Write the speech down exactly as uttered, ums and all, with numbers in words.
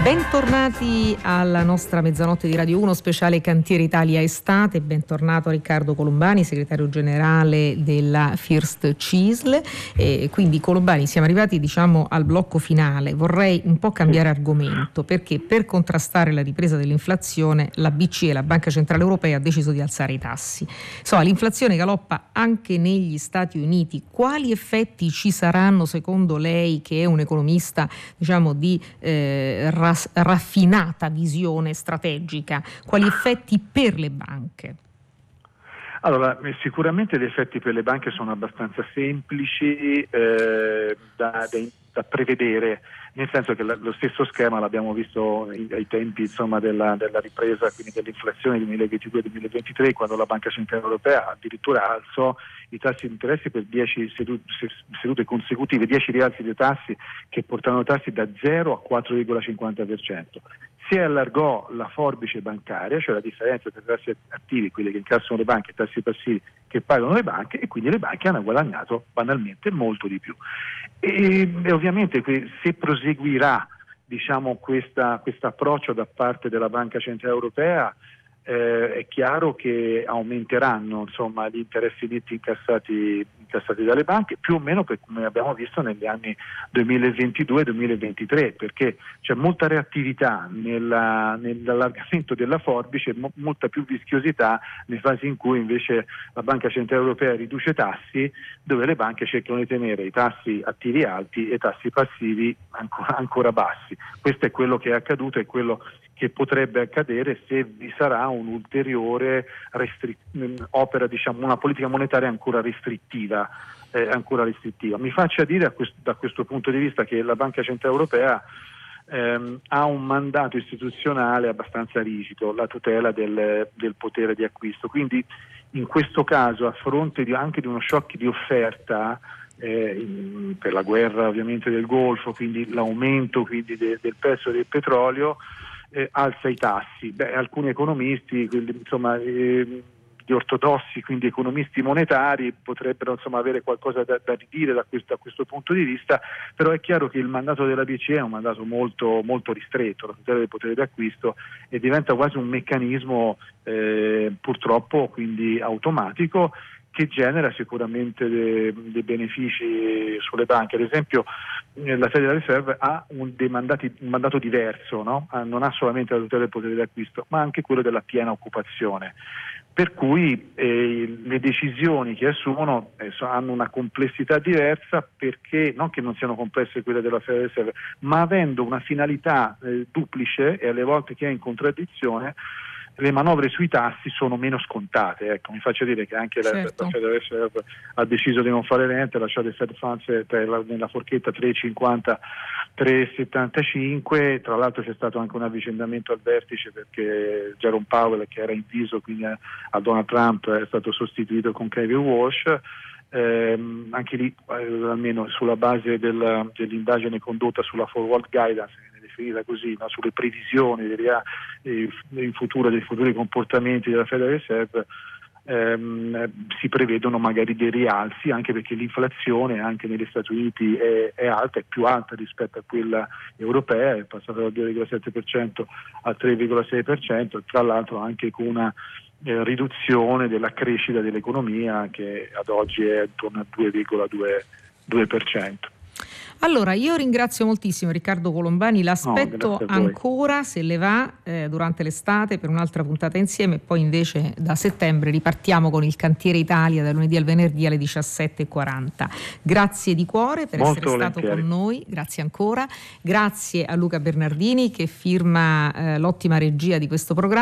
Bentornati alla nostra mezzanotte di Radio uno, speciale Cantiere Italia Estate. Bentornato a Riccardo Colombani, segretario generale della First C I S L. E quindi Colombani, siamo arrivati diciamo al blocco finale. Vorrei un po' cambiare argomento, perché per contrastare la ripresa dell'inflazione la B C E, la Banca Centrale Europea, ha deciso di alzare i tassi. Insomma, l'inflazione galoppa anche negli Stati Uniti. Quali effetti ci saranno secondo lei, che è un economista diciamo di eh, ras- raffinata visione strategica? Quali effetti per le banche? Allora, sicuramente gli effetti per le banche sono abbastanza semplici eh, da, da, da prevedere, nel senso che la, lo stesso schema l'abbiamo visto ai tempi insomma, della, della ripresa, quindi dell'inflazione duemilaventidue duemilaventitré, quando la Banca Centrale Europea addirittura alzò i tassi di interesse per dieci sedute, sedute consecutive, dieci rialzi dei tassi che portano i tassi da zero a quattro virgola cinquanta per cento. Si allargò la forbice bancaria, cioè la differenza tra i tassi attivi, quelli che incassano le banche, e i tassi passivi che pagano le banche, e quindi le banche hanno guadagnato banalmente molto di più. E, e ovviamente se proseguirà diciamo questo approccio da parte della Banca Centrale Europea, eh, è chiaro che aumenteranno insomma gli interessi netti incassati, incassati dalle banche, più o meno per come abbiamo visto negli anni duemilaventidue duemilaventitré, perché c'è molta reattività nella, nell'allargamento della forbice, mo, molta più vischiosità nelle fasi in cui invece la Banca Centrale Europea riduce tassi, dove le banche cercano di tenere i tassi attivi alti e i tassi passivi ancora, ancora bassi. Questo è quello che è accaduto, è quello che potrebbe accadere se vi sarà un'ulteriore restri- opera, diciamo, una politica monetaria ancora restrittiva, eh, ancora restrittiva. Mi faccia dire a questo, da questo punto di vista che la Banca Centrale Europea ehm, ha un mandato istituzionale abbastanza rigido, la tutela del, del potere di acquisto. Quindi in questo caso, a fronte di, anche di uno shock di offerta, Eh, in, per la guerra ovviamente del Golfo, quindi l'aumento quindi de, del prezzo del petrolio, eh, alza i tassi. Beh, alcuni economisti, quelli, insomma, eh, gli ortodossi, quindi economisti monetari, potrebbero insomma avere qualcosa da, da ridire da questo, da questo punto di vista, però è chiaro che il mandato della B C E è un mandato molto, molto ristretto, la tutela del potere d'acquisto, e diventa quasi un meccanismo eh, purtroppo quindi automatico, che genera sicuramente dei, dei benefici sulle banche. Ad esempio la Federal Reserve ha un, dei mandati, un mandato diverso, no? Non ha solamente la tutela del potere d'acquisto, ma anche quello della piena occupazione, per cui eh, le decisioni che assumono eh, hanno una complessità diversa, perché non che non siano complesse quelle della Federal Reserve, ma avendo una finalità eh, duplice e alle volte che è in contraddizione, le manovre sui tassi sono meno scontate. Ecco, mi faccio dire che anche certo. la, la Federal Reserve ha deciso di non fare niente, ha lasciato il Fed Funds nella forchetta tre virgola cinquanta tre virgola settantacinque. Tra l'altro c'è stato anche un avvicendamento al vertice, perché Jerome Powell, che era inviso quindi a, a Donald Trump, è stato sostituito con Kevin Walsh. Eh, anche lì eh, almeno sulla base del, dell'indagine condotta sulla forward guidance, definita così, no? Sulle previsioni degli, eh, in futuro dei futuri comportamenti della Federal Reserve, ehm, si prevedono magari dei rialzi, anche perché l'inflazione anche negli Stati Uniti è, è alta, è più alta rispetto a quella europea, è passata dal due virgola sette per cento al tre virgola sei per cento, tra l'altro anche con una Eh, riduzione della crescita dell'economia, che ad oggi è attorno al due virgola due per cento. Allora, io ringrazio moltissimo Riccardo Colombani, l'aspetto no, ancora, se le va, eh, durante l'estate per un'altra puntata insieme, e poi invece da settembre ripartiamo con il Cantiere Italia dal lunedì al venerdì alle diciassette e quaranta. Grazie di cuore per Molto essere volentieri. stato con noi, grazie ancora, grazie a Luca Bernardini che firma eh, l'ottima regia di questo programma.